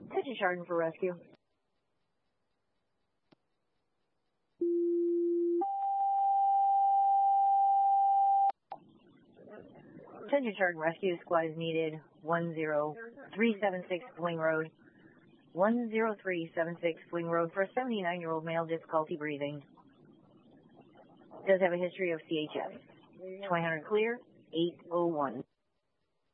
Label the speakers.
Speaker 1: Attention Chardon for rescue. Attention Chardon Rescue Squad is needed. 10376 Fling Road. 10376 Fling Road for a 79-year-old male, difficulty breathing. Does have a history of CHF. 2000 clear, 801.